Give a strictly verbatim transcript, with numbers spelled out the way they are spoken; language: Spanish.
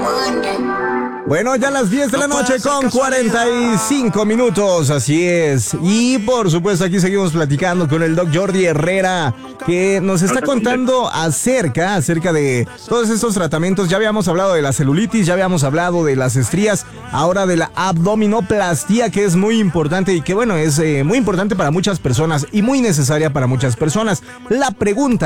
Bueno, ya las diez de la noche con cuarenta y cinco minutos, así es. Y por supuesto aquí seguimos platicando con el doc Jordi Herrera, que nos está contando acerca, acerca de todos estos tratamientos. Ya habíamos hablado de la celulitis, ya habíamos hablado de las estrías, ahora de la abdominoplastía, que es muy importante y que bueno, es eh, muy importante para muchas personas y muy necesaria para muchas personas. La pregunta